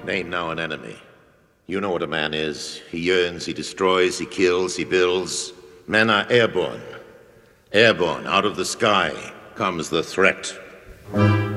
ain't now an enemy. You know what a man is. He yearns, he destroys, he kills, he builds. Men are airborne. Airborne, out of the sky comes the threat.